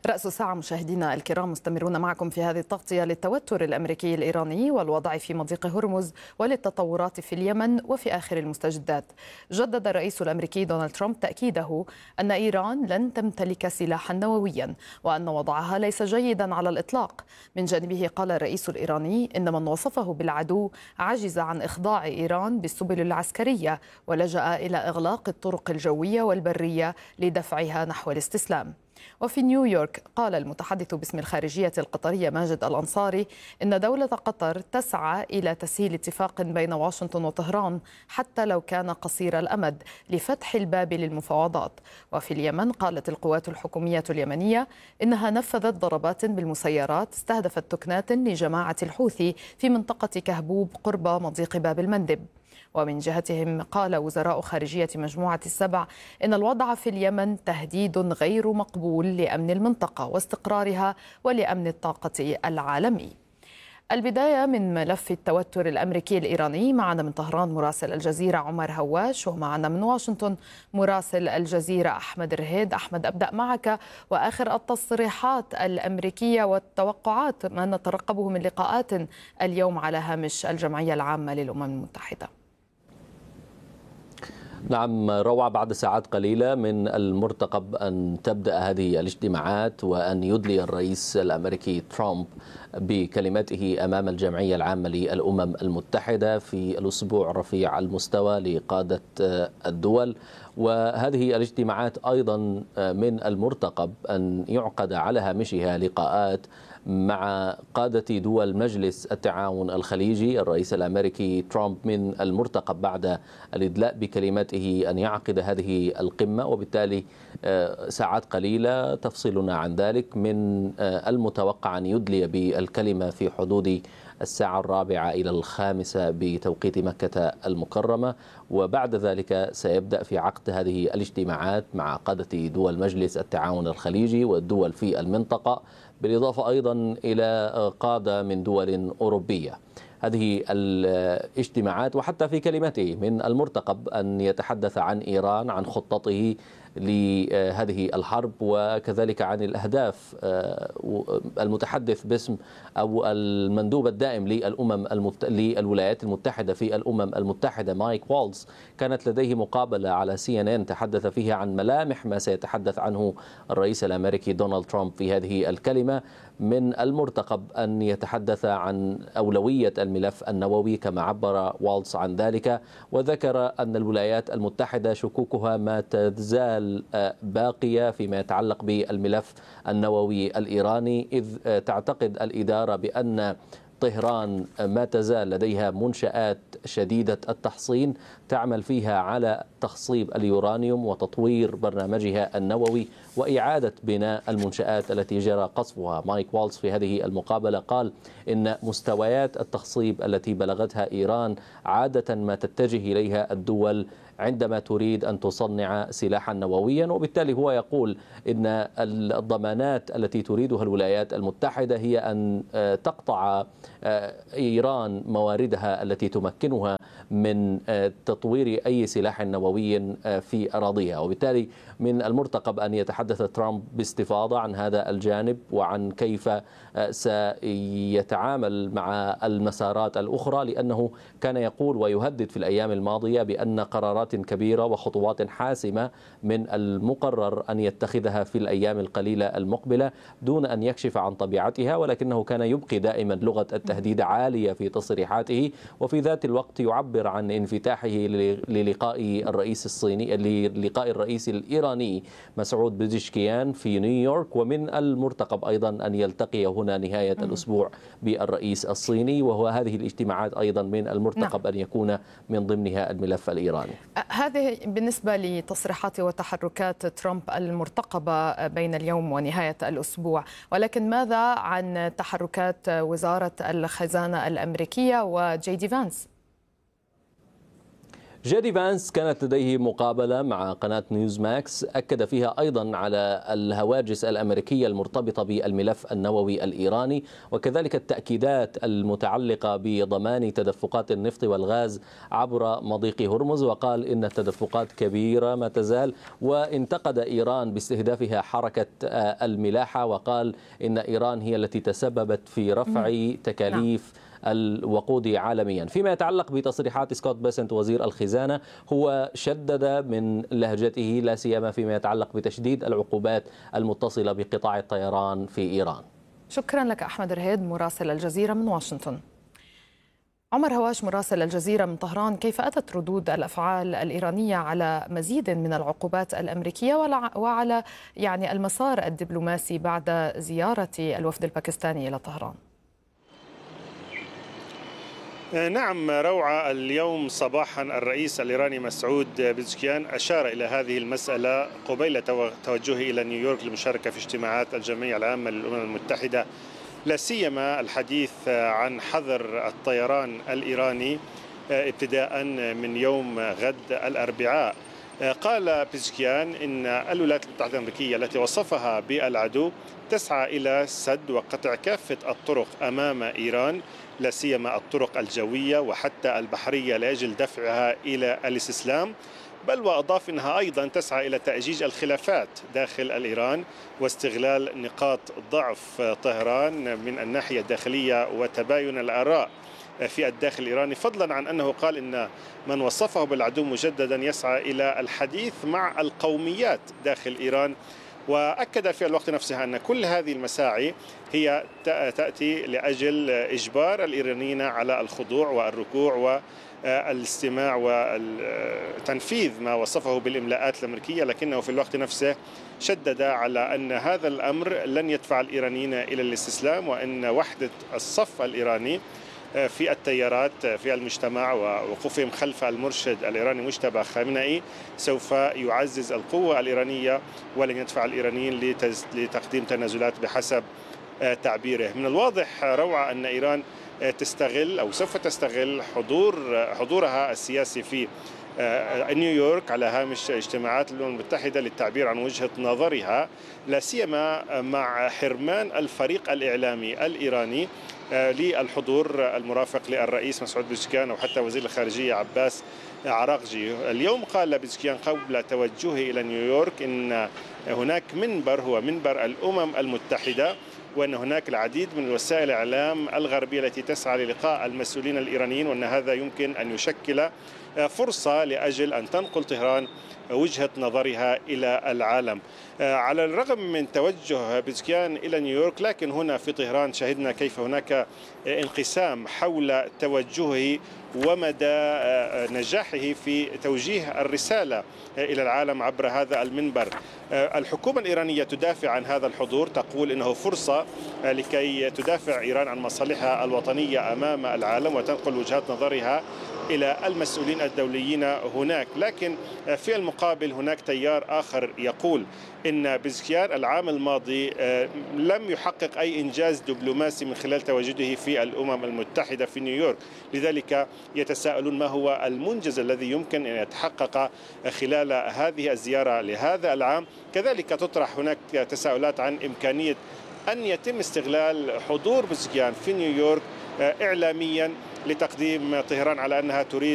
رأس الساعة مشاهدينا الكرام، مستمرون معكم في هذه التغطية للتوتر الأمريكي الإيراني والوضع في مضيق هرمز وللتطورات في اليمن وفي آخر المستجدات. جدد الرئيس الأمريكي دونالد ترامب تأكيده أن إيران لن تمتلك سلاحا نوويا وأن وضعها ليس جيدا على الإطلاق. من جانبه قال الرئيس الإيراني إن من وصفه بالعدو عجز عن إخضاع إيران بالسبل العسكرية ولجأ إلى إغلاق الطرق الجوية والبرية لدفعها نحو الاستسلام. وفي نيويورك قال المتحدث باسم الخارجية القطرية ماجد الأنصاري إن دولة قطر تسعى إلى تسهيل اتفاق بين واشنطن وطهران حتى لو كان قصير الأمد لفتح الباب للمفاوضات. وفي اليمن قالت القوات الحكومية اليمنية إنها نفذت ضربات بالمسيرات استهدفت تكنات لجماعة الحوثي في منطقة كهبوب قرب مضيق باب المندب. ومن جهتهم قال وزراء خارجية مجموعة السبع إن الوضع في اليمن تهديد غير مقبول لأمن المنطقة واستقرارها ولأمن الطاقة العالمي. البداية من ملف التوتر الأمريكي الإيراني. معنا من طهران مراسل الجزيرة عمر هواش، ومعنا من واشنطن مراسل الجزيرة أحمد رهيد. أحمد، أبدأ معك وآخر التصريحات الأمريكية والتوقعات ما نترقبه من لقاءات اليوم على هامش الجمعية العامة للأمم المتحدة. نعم روعة، بعد ساعات قليلة من المرتقب أن تبدأ هذه الاجتماعات وأن يدلي الرئيس الأمريكي ترامب بكلمته أمام الجمعية العامة للأمم المتحدة في الأسبوع رفيع المستوى لقادة الدول. وهذه الاجتماعات أيضا من المرتقب أن يعقد على هامشها لقاءات مع قادة دول مجلس التعاون الخليجي. الرئيس الأمريكي ترامب من المرتقب بعد الإدلاء بكلمته أن يعقد هذه القمة، وبالتالي ساعات قليلة تفصلنا عن ذلك. من المتوقع أن يدلي بالكلمة في حدود الساعة 4 إلى 5 بتوقيت مكة المكرمة، وبعد ذلك سيبدأ في عقد هذه الاجتماعات مع قادة دول مجلس التعاون الخليجي والدول في المنطقة، بالإضافة أيضا إلى قادة من دول أوروبية. هذه الاجتماعات وحتى في كلمته من المرتقب أن يتحدث عن إيران، عن خطته لهذه الحرب، وكذلك عن الأهداف. المتحدث باسم أو المندوب الدائم للولايات المتحدة في الأمم المتحدة مايك والز كانت لديه مقابلة على CNN تحدث فيها عن ملامح ما سيتحدث عنه الرئيس الأمريكي دونالد ترامب في هذه الكلمة. من المرتقب أن يتحدث عن أولوية الملف النووي كما عبر والز عن ذلك، وذكر أن الولايات المتحدة شكوكها ما تزال باقية فيما يتعلق بالملف النووي الإيراني، إذ تعتقد الإدارة بأن طهران ما تزال لديها منشآت شديدة التحصين تعمل فيها على تخصيب اليورانيوم وتطوير برنامجها النووي وإعادة بناء المنشآت التي جرى قصفها. مايك والز في هذه المقابلة قال إن مستويات التخصيب التي بلغتها إيران عادة ما تتجه إليها الدول عندما تريد أن تصنع سلاحا نوويا، وبالتالي هو يقول إن الضمانات التي تريدها الولايات المتحدة هي أن تقطع إيران مواردها التي تمكنها من تطوير أي سلاح نووي في أراضيها. وبالتالي من المرتقب أن يتحدث ترامب باستفاضة عن هذا الجانب وعن كيف سيتعامل مع المسارات الأخرى، لأنه كان يقول ويهدد في الأيام الماضية بأن قرارات كبيرة وخطوات حاسمة من المقرر أن يتخذها في الأيام القليلة المقبلة دون أن يكشف عن طبيعتها، ولكنه كان يبقي دائما لغة التهديد عالية في تصريحاته، وفي ذات الوقت يعبر عن انفتاحه للقاء الرئيس الإيراني مسعود بزشكيان في نيويورك. ومن المرتقب أيضا أن يلتقي هنا نهاية الأسبوع بالرئيس الصيني، وهو هذه الاجتماعات أيضا من المرتقب أن يكون من ضمنها الملف الإيراني. هذه بالنسبة لتصريحات وتحركات ترامب المرتقبة بين اليوم ونهاية الأسبوع، ولكن ماذا عن تحركات وزارة الخزانة الأمريكية وجي دي فانس؟ جيدي فانس كانت لديه مقابلة مع قناة نيوز ماكس أكد فيها أيضا على الهواجس الأمريكية المرتبطة بالملف النووي الإيراني، وكذلك التأكيدات المتعلقة بضمان تدفقات النفط والغاز عبر مضيق هرمز، وقال إن التدفقات كبيرة ما تزال، وانتقد إيران باستهدافها حركة الملاحة، وقال إن إيران هي التي تسببت في رفع تكاليف الوقود عالميا. فيما يتعلق بتصريحات سكوت بيسنت وزير الخزانة، هو شدد من لهجته لا سيما فيما يتعلق بتشديد العقوبات المتصلة بقطاع الطيران في إيران. شكرا لك أحمد رهيد مراسل الجزيرة من واشنطن. عمر هواش مراسل الجزيرة من طهران، كيف أتت ردود الأفعال الإيرانية على مزيد من العقوبات الأمريكية وعلى المسار الدبلوماسي بعد زيارة الوفد الباكستاني إلى طهران؟ نعم روعة، اليوم صباحا الرئيس الإيراني مسعود بزكيان أشار إلى هذه المسألة قبيل توجهه إلى نيويورك للمشاركة في اجتماعات الجمعية العامة للأمم المتحدة، لا سيما الحديث عن حظر الطيران الإيراني ابتداء من يوم غد الأربعاء. قال بزكيان إن الولايات المتحدة الأمريكية التي وصفها بالعدو تسعى إلى سد وقطع كافة الطرق أمام إيران، لا سيما الطرق الجوية وحتى البحرية، لأجل دفعها إلى الاستسلام. بل وأضاف أنها أيضا تسعى إلى تأجيج الخلافات داخل الإيران واستغلال نقاط ضعف طهران من الناحية الداخلية وتباين الآراء في الداخل الإيراني، فضلا عن أنه قال إن من وصفه بالعدو مجددا يسعى إلى الحديث مع القوميات داخل إيران. وأكد في الوقت نفسه أن كل هذه المساعي هي تأتي لأجل إجبار الإيرانيين على الخضوع والركوع والاستماع وتنفيذ ما وصفه بالإملاءات الأمريكية، لكنه في الوقت نفسه شدد على أن هذا الأمر لن يدفع الإيرانيين إلى الاستسلام، وأن وحدة الصف الإيراني في التيارات في المجتمع ووقوفهم خلف المرشد الإيراني مجتبى خامنئي سوف يعزز القوة الإيرانية ولن يدفع الإيرانيين لتقديم تنازلات بحسب تعبيره. من الواضح روعة أن إيران تستغل أو سوف تستغل حضورها السياسي في نيويورك على هامش اجتماعات الأمم المتحدة للتعبير عن وجهة نظرها، لا سيما مع حرمان الفريق الإعلامي الإيراني للحضور المرافق للرئيس مسعود بزكيان أو حتى وزير الخارجية عباس عراقجي. اليوم قال بزكيان قبل توجهه إلى نيويورك إن هناك منبر هو منبر الأمم المتحدة، وأن هناك العديد من وسائل الإعلام الغربية التي تسعى للقاء المسؤولين الإيرانيين، وأن هذا يمكن أن يشكل فرصة لأجل أن تنقل طهران وجهة نظرها إلى العالم. على الرغم من توجه بزكيان إلى نيويورك، لكن هنا في طهران شهدنا كيف هناك انقسام حول توجهه ومدى نجاحه في توجيه الرسالة إلى العالم عبر هذا المنبر. الحكومة الإيرانية تدافع عن هذا الحضور، تقول إنه فرصة لكي تدافع إيران عن مصالحها الوطنية أمام العالم وتنقل وجهات نظرها إلى المسؤولين الدوليين هناك. لكن في المقابل هناك تيار آخر يقول إن بزكيان العام الماضي لم يحقق أي إنجاز دبلوماسي من خلال تواجده في الأمم المتحدة في نيويورك، لذلك يتساءلون ما هو المنجز الذي يمكن أن يتحقق خلال هذه الزيارة لهذا العام. كذلك تطرح هناك تساؤلات عن إمكانية أن يتم استغلال حضور بزكيان في نيويورك إعلاميا لتقديم طهران على أنها تريد